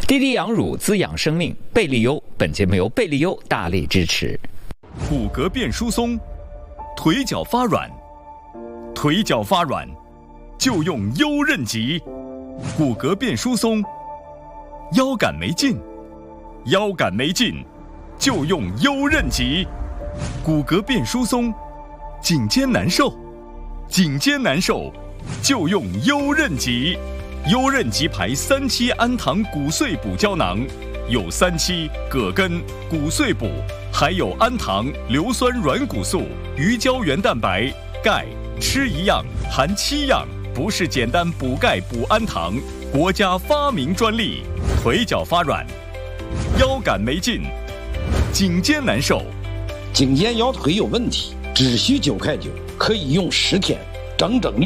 滴滴养乳滋养生命，贝利优本节目由贝利优大力支持。 骨骼变疏松，腿脚发软，腿脚发软就用优韧极。骨骼变疏松，腰杆没劲，腰杆没劲就用优韧极。骨骼变疏松，颈肩难受，颈肩难受就用优韧极。优韧极牌3期氨糖骨碎补胶囊，有3期葛根、骨碎补，还有氨糖、硫酸软骨素、鱼胶原蛋白、钙，吃一样含7样，不是简单补钙补氨糖，国家发明专利。腿脚发软，腰杆没劲，颈肩难受， 颈肩腰腿有问题，只需9块9，可以用10天，整整